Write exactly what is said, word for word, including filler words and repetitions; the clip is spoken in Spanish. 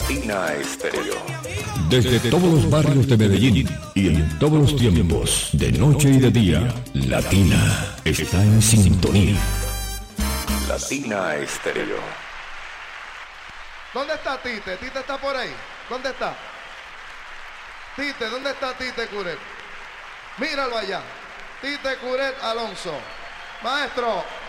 Latina Estéreo. Desde todos los barrios de Medellín y en todos los tiempos, de noche y de día, Latina está en sintonía. Latina Estéreo. ¿Dónde está Tite? ¿Tite está por ahí? ¿Dónde está? Tite, ¿dónde está Tite Curet? Míralo allá. Tite Curet Alonso. Maestro.